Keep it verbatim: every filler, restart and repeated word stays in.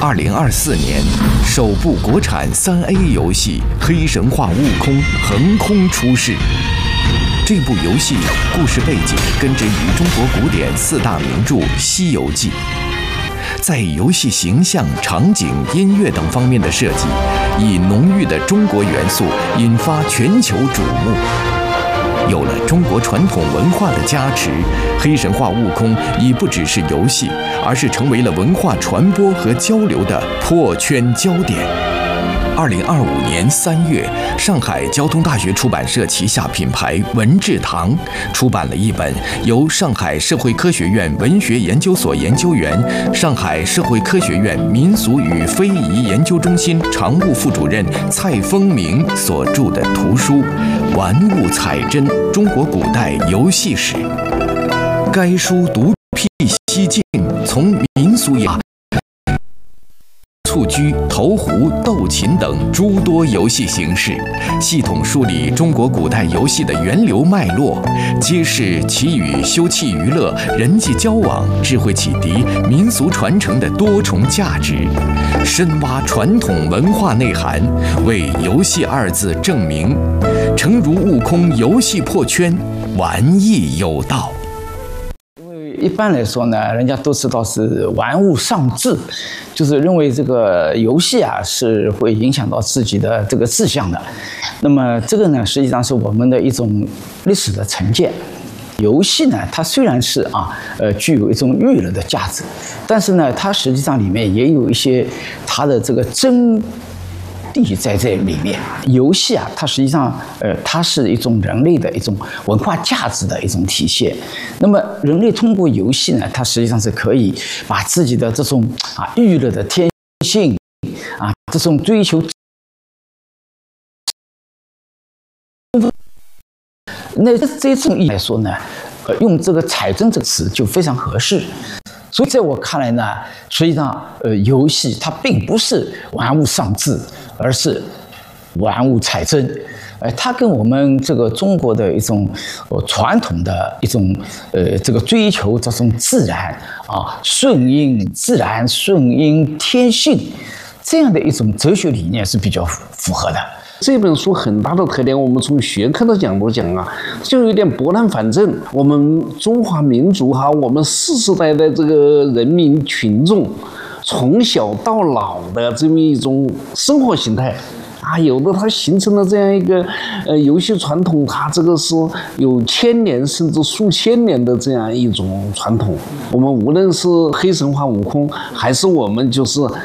二零二四年，首部国产三 A 游戏《黑神话：悟空》横空出世。这部游戏故事背景根植于中国古典四大名著《西游记》，在游戏形象、场景、音乐等方面的设计，以浓郁的中国元素引发全球瞩目。有了中国传统文化的加持，《黑神话：悟空》已不只是游戏，而是成为了文化传播和交流的破圈焦点。二零二五年三月，上海交通大学出版社旗下品牌文智堂出版了一本由上海社会科学院文学研究所研究员、上海社会科学院民俗与非遗研究中心常务副主任蔡丰明所著的图书《玩物采真：中国古代游戏史》。该书独辟蹊径，从民俗演蹴鞠、投壶、斗琴等诸多游戏形式，系统梳理中国古代游戏的源流脉络，揭示其与休憩娱乐、人际交往、智慧启迪、民俗传承的多重价值，深挖传统文化内涵，为“游戏”二字正名。诚如悟空游戏破圈，玩意有道。 一般来说呢，人家都知道是玩物丧志，就是认为这个游戏啊是会影响到自己的这个志向的。那么这个呢，实际上是我们的一种历史的成见。游戏呢，它虽然是啊，呃，具有一种娱乐的价值，但是呢，它实际上里面也有一些它的这个真地在这里面。游戏啊，它实际上，呃，它是一种人类的一种文化价值的一种体现。那么，人类通过游戏呢，它实际上是可以把自己的这种啊娱乐的天性啊，这种追求，那这种意义来说呢，呃，用这个"采真"这个词就非常合适。所以在我看来呢，实际上，呃，游戏它并不是玩物丧志，而是玩物采真。呃，它跟我们这个中国的一种呃传统的一种呃这个追求这种自然啊，顺应自然、顺应天性这样的一种哲学理念是比较符合的。 这本书很大的特点，我们从学科的角度讲啊，就有点拨乱反正。我们中华民族哈，我们世世代代这个人民群众，从小到老的这么一种生活形态啊，有的它形成了这样一个呃游戏传统，它这个是有千年甚至数千年的这样一种传统。我们无论是黑神话悟空，还是我们就是